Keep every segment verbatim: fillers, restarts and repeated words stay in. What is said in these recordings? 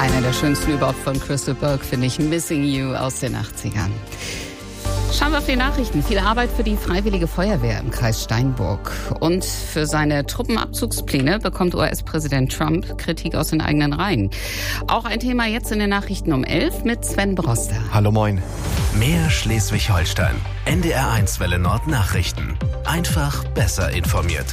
Einer der schönsten überhaupt von Crystal Burke finde ich Missing You aus den achtzigern. Schauen wir auf die Nachrichten. Viel Arbeit für die Freiwillige Feuerwehr im Kreis Steinburg. Und für seine Truppenabzugspläne bekommt U S-Präsident Trump Kritik aus den eigenen Reihen. Auch ein Thema jetzt in den Nachrichten um elf mit Sven Broster. Hallo, moin. Mehr Schleswig-Holstein. N D R eins Welle Nord Nachrichten. Einfach besser informiert.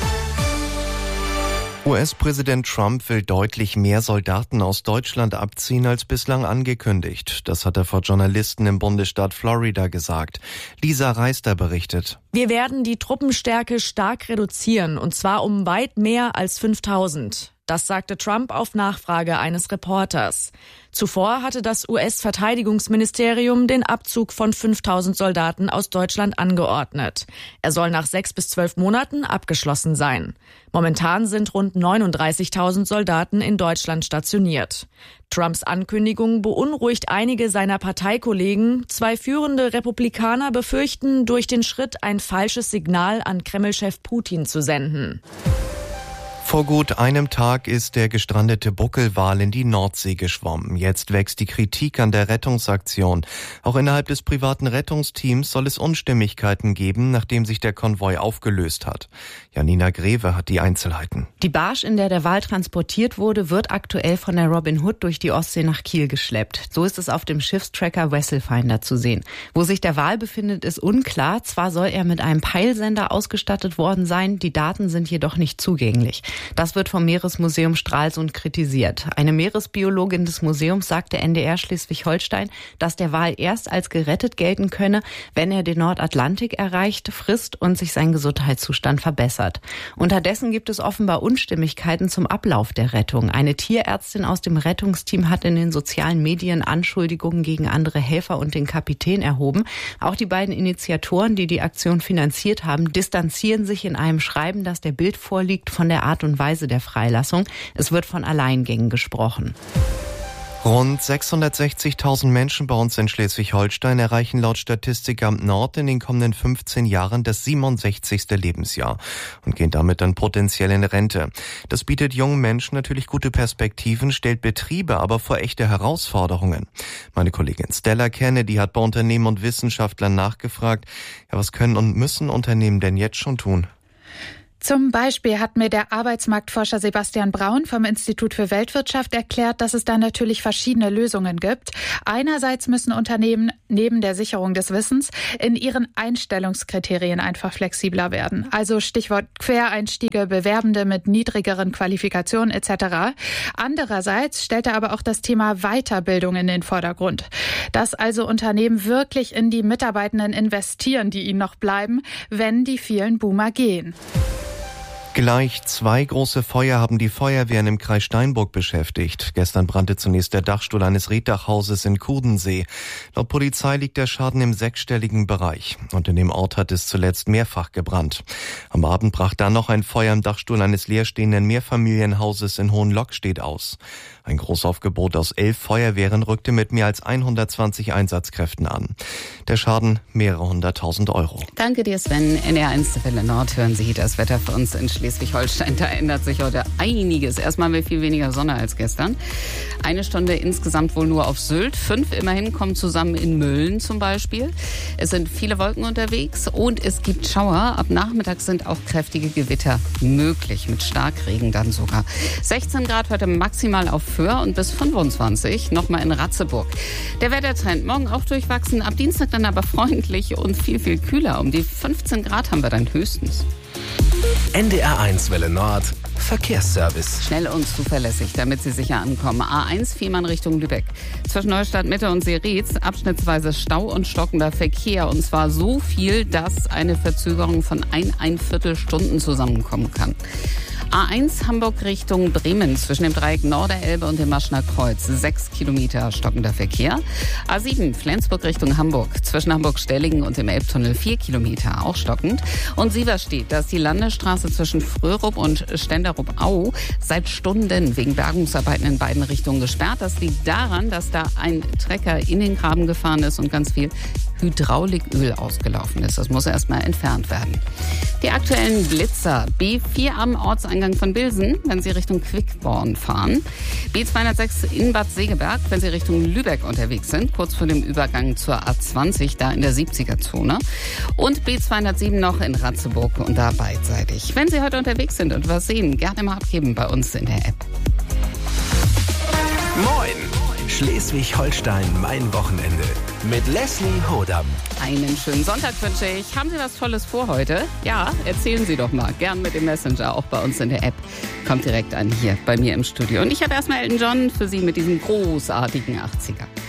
U S-Präsident Trump will deutlich mehr Soldaten aus Deutschland abziehen als bislang angekündigt. Das hat er vor Journalisten im Bundesstaat Florida gesagt. Lisa Reister berichtet. Wir werden die Truppenstärke stark reduzieren, und zwar um weit mehr als fünftausend. Das sagte Trump auf Nachfrage eines Reporters. Zuvor hatte das U S-Verteidigungsministerium den Abzug von fünftausend Soldaten aus Deutschland angeordnet. Er soll nach sechs bis zwölf Monaten abgeschlossen sein. Momentan sind rund neununddreißigtausend Soldaten in Deutschland stationiert. Trumps Ankündigung beunruhigt einige seiner Parteikollegen. Zwei führende Republikaner befürchten, durch den Schritt ein falsches Signal an Kreml-Chef Putin zu senden. Vor gut einem Tag ist der gestrandete Buckelwal in die Nordsee geschwommen. Jetzt wächst die Kritik an der Rettungsaktion. Auch innerhalb des privaten Rettungsteams soll es Unstimmigkeiten geben, nachdem sich der Konvoi aufgelöst hat. Janina Greve hat die Einzelheiten. Die Barge, in der der Wal transportiert wurde, wird aktuell von der Robin Hood durch die Ostsee nach Kiel geschleppt. So ist es auf dem Schiffstracker Vesselfinder zu sehen. Wo sich der Wal befindet, ist unklar. Zwar soll er mit einem Peilsender ausgestattet worden sein, die Daten sind jedoch nicht zugänglich. Das wird vom Meeresmuseum Stralsund kritisiert. Eine Meeresbiologin des Museums sagte N D R Schleswig-Holstein, dass der Wal erst als gerettet gelten könne, wenn er den Nordatlantik erreicht, frisst und sich sein Gesundheitszustand verbessert. Unterdessen gibt es offenbar Unstimmigkeiten zum Ablauf der Rettung. Eine Tierärztin aus dem Rettungsteam hat in den sozialen Medien Anschuldigungen gegen andere Helfer und den Kapitän erhoben. Auch die beiden Initiatoren, die die Aktion finanziert haben, distanzieren sich in einem Schreiben, das der Bild vorliegt, von der Art und Weise der Freilassung. Es wird von Alleingängen gesprochen. Rund sechshundertsechzigtausend Menschen bei uns in Schleswig-Holstein erreichen laut Statistikamt Nord in den kommenden fünfzehn Jahren das siebenundsechzigste Lebensjahr und gehen damit dann potenziell in Rente. Das bietet jungen Menschen natürlich gute Perspektiven, stellt Betriebe aber vor echte Herausforderungen. Meine Kollegin Stella Kennedy hat bei Unternehmen und Wissenschaftlern nachgefragt, ja, was können und müssen Unternehmen denn jetzt schon tun? Zum Beispiel hat mir der Arbeitsmarktforscher Sebastian Braun vom Institut für Weltwirtschaft erklärt, dass es da natürlich verschiedene Lösungen gibt. Einerseits müssen Unternehmen neben der Sicherung des Wissens in ihren Einstellungskriterien einfach flexibler werden. Also Stichwort Quereinstiege, Bewerbende mit niedrigeren Qualifikationen et cetera. Andererseits stellt er aber auch das Thema Weiterbildung in den Vordergrund. Dass also Unternehmen wirklich in die Mitarbeitenden investieren, die ihnen noch bleiben, wenn die vielen Boomer gehen. Gleich zwei große Feuer haben die Feuerwehren im Kreis Steinburg beschäftigt. Gestern brannte zunächst der Dachstuhl eines Reetdachhauses in Kudensee. Laut Polizei liegt der Schaden im sechsstelligen Bereich. Und in dem Ort hat es zuletzt mehrfach gebrannt. Am Abend brach dann noch ein Feuer im Dachstuhl eines leerstehenden Mehrfamilienhauses in Hohenlockstedt aus. Ein Großaufgebot aus elf Feuerwehren rückte mit mehr als hundertzwanzig Einsatzkräften an. Der Schaden mehrere hunderttausend Euro. Danke dir, Sven. N D R eins Welle Nord hören Sie das Wetter für uns in Schleswig-Holstein. Da ändert sich heute einiges. Erstmal haben wir viel weniger Sonne als gestern. Eine Stunde insgesamt wohl nur auf Sylt. Fünf immerhin kommen zusammen in Mölln zum Beispiel. Es sind viele Wolken unterwegs und es gibt Schauer. Ab Nachmittag sind auch kräftige Gewitter möglich, mit Starkregen dann sogar. sechzehn Grad heute maximal auf Föhr und bis fünfundzwanzig nochmal in Ratzeburg. Der Wettertrend morgen auch durchwachsen, ab Dienstag dann aber freundlich und viel, viel kühler. Um die fünfzehn Grad haben wir dann höchstens. N D R eins Welle Nord Verkehrsservice. Schnell und zuverlässig, damit Sie sicher ankommen. A eins Fehmarn Richtung Lübeck. Zwischen Neustadt Mitte und Seretz abschnittsweise Stau und stockender Verkehr. Und zwar so viel, dass eine Verzögerung von ein, ein Viertelstunden zusammenkommen kann. A eins Hamburg Richtung Bremen zwischen dem Dreieck Norderelbe und dem Maschner Kreuz. Sechs Kilometer stockender Verkehr. A sieben Flensburg Richtung Hamburg zwischen Hamburg-Stellingen und dem Elbtunnel. Vier Kilometer, auch stockend. Und Sieverstedt, da ist die Landesstraße zwischen Fröhrup und Stenderup-Au seit Stunden wegen Bergungsarbeiten in beiden Richtungen gesperrt. Das liegt daran, dass da ein Trecker in den Graben gefahren ist und ganz viel Hydrauliköl ausgelaufen ist. Das muss erstmal entfernt werden. Die aktuellen Blitzer. B vier am Ortseingang von Bilsen, wenn Sie Richtung Quickborn fahren. B zweihundertsechs in Bad Segeberg, wenn Sie Richtung Lübeck unterwegs sind, kurz vor dem Übergang zur A zwanzig, da in der siebziger-Zone. Und B zweihundertsieben noch in Ratzeburg und da beidseitig. Wenn Sie heute unterwegs sind und was sehen, gerne mal abgeben bei uns in der App. Moin! Schleswig-Holstein, mein Wochenende. Mit Leslie Hodam. Einen schönen Sonntag wünsche ich. Haben Sie was Tolles vor heute? Ja, erzählen Sie doch mal. Gern mit dem Messenger, auch bei uns in der App. Kommt direkt an hier bei mir im Studio. Und ich habe erstmal Elton John für Sie mit diesem großartigen achtziger.